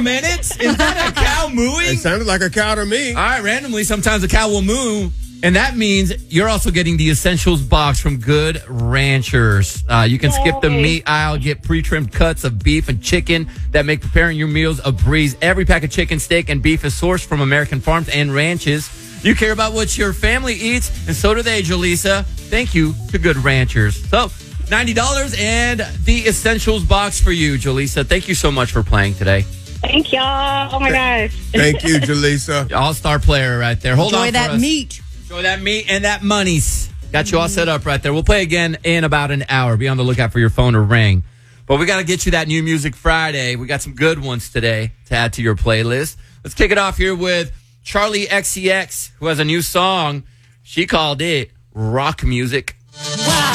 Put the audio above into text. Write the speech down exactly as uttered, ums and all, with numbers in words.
minutes? Is that a cow mooing? It sounded like a cow to me. All right, randomly, sometimes a cow will moo. And that means you're also getting the Essentials box from Good Ranchers. Uh, you can Yay. skip the meat aisle, get pre-trimmed cuts of beef and chicken that make preparing your meals a breeze. Every pack of chicken, steak, and beef is sourced from American farms and ranches. You care about what your family eats, and so do they, Jaleesa. Thank you to Good Ranchers. So, ninety dollars and the Essentials box for you, Jaleesa. Thank you so much for playing today. Thank y'all. Oh, my gosh. Thank you, Jaleesa. All-star player right there. Hold Enjoy on for that us. meat. Enjoy that meat and that monies. Got you all set up right there. We'll play again in about an hour. Be on the lookout for your phone to ring. But we got to get you that new Music Friday. We got some good ones today to add to your playlist. Let's kick it off here with Charlie X C X, who has a new song. She called it rock music.